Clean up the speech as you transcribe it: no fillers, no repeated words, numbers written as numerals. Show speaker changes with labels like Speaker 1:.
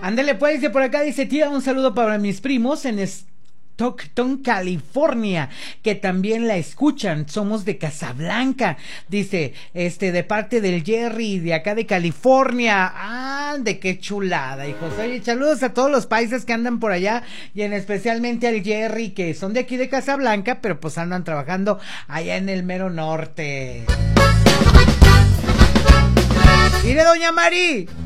Speaker 1: Ándale, pues, dice por acá, dice tía, un saludo para mis primos en Stockton, California, que también la escuchan, somos de Casablanca, dice, de parte del Jerry, de acá de California. Ah, de qué chulada, hijos. Oye, saludos a todos los paisas que andan por allá, y en especialmente al Jerry, que son de aquí de Casablanca, pero pues andan trabajando allá en el mero norte. Mire, doña Mari,